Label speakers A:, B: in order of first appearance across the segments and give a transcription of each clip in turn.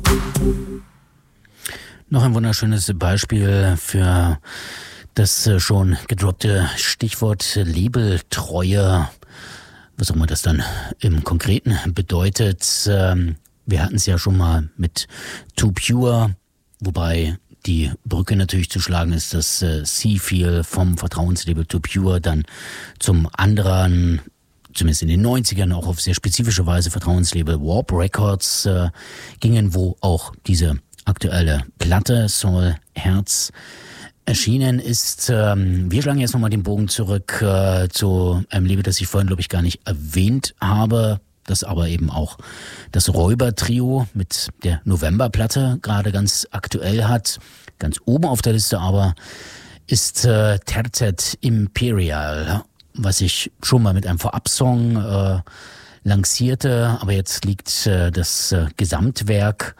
A: Noch ein wunderschönes Beispiel für das schon gedroppte Stichwort Labeltreue, was auch immer das dann im Konkreten bedeutet. Wir hatten es ja schon mal mit Too Pure, wobei die Brücke natürlich zu schlagen ist, dass Seafeel vom Vertrauenslabel Too Pure dann zum anderen, zumindest in den 90ern, auch auf sehr spezifische Weise Vertrauenslabel Warp Records gingen, wo auch diese aktuelle Platte Soul Herz erschienen ist. Wir schlagen jetzt nochmal den Bogen zurück zu einem Label, das ich vorhin, glaube ich, gar nicht erwähnt habe, das aber eben auch das Räuber-Trio mit der November-Platte gerade ganz aktuell hat. Ganz oben auf der Liste aber ist Terzet Imperial, was ich schon mal mit einem Vorabsong lancierte, aber jetzt liegt das Gesamtwerk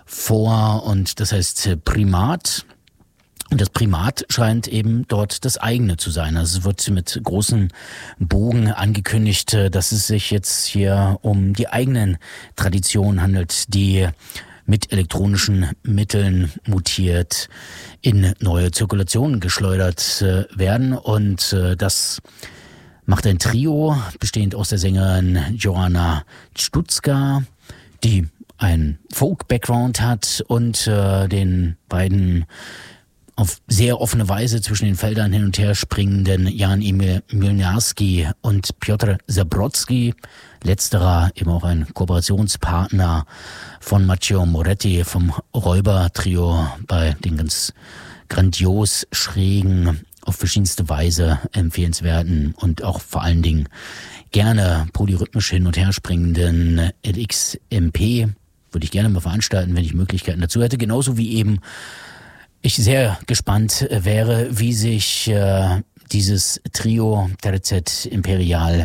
A: vor und das heißt Primat. Und das Primat scheint eben dort das eigene zu sein. Also es wird mit großem Bogen angekündigt, dass es sich jetzt hier um die eigenen Traditionen handelt, die mit elektronischen Mitteln mutiert in neue Zirkulationen geschleudert werden. Und das macht ein Trio, bestehend aus der Sängerin Joanna Stutzka, die einen Folk-Background hat, und den beiden auf sehr offene Weise zwischen den Feldern hin und her springenden Jan-Emil Młynarski und Piotr Zabrodzki. Letzterer eben auch ein Kooperationspartner von Matteo Moretti vom Räuber-Trio bei den ganz grandios schrägen, auf verschiedenste Weise empfehlenswerten und auch vor allen Dingen gerne polyrhythmisch hin und her springenden LXMP. Würde ich gerne mal veranstalten, wenn ich Möglichkeiten dazu hätte. Genauso wie eben ich sehr gespannt wäre, wie sich dieses Trio Terzet Imperial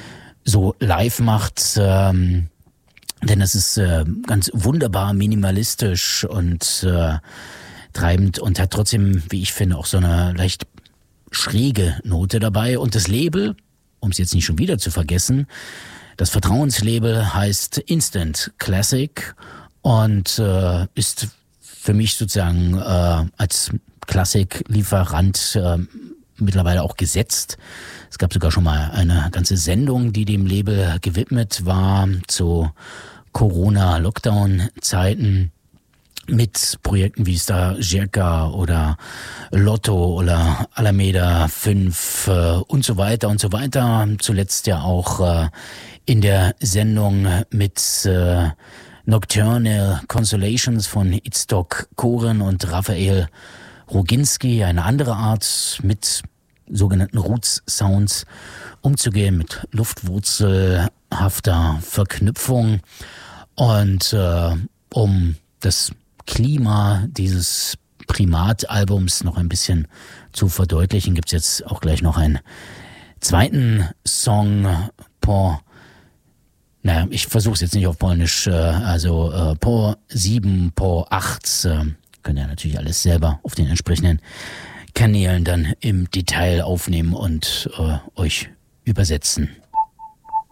A: so live macht. Denn es ist ganz wunderbar minimalistisch und treibend und hat trotzdem, wie ich finde, auch so eine leicht schräge Note dabei. Und das Label, um es jetzt nicht schon wieder zu vergessen, das Vertrauenslabel heißt Instant Classic und ist für mich sozusagen als Klassiklieferant mittlerweile auch gesetzt. Es gab sogar schon mal eine ganze Sendung, die dem Label gewidmet war zu Corona-Lockdown-Zeiten mit Projekten wie Star Jerka oder Lotto oder Alameda 5 und so weiter und so weiter. Zuletzt ja auch in der Sendung mit Nocturnal Consolations von Itzhak Koren und Raphael Roginski, eine andere Art mit sogenannten Roots Sounds umzugehen, mit luftwurzelhafter Verknüpfung. Und um das Klima dieses Primat-Albums noch ein bisschen zu verdeutlichen, gibt's jetzt auch gleich noch einen zweiten Song, ich versuche es jetzt nicht auf Polnisch, Po 7, Po 8, könnt ihr natürlich alles selber auf den entsprechenden Kanälen dann im Detail aufnehmen und euch übersetzen.